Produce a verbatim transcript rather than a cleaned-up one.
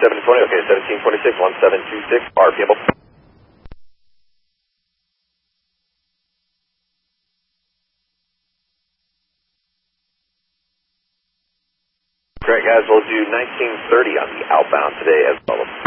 seven twenty, okay, seventeen twenty-six, one seven two six, R P M. Great, guys, we'll do nineteen thirty on the outbound today as well.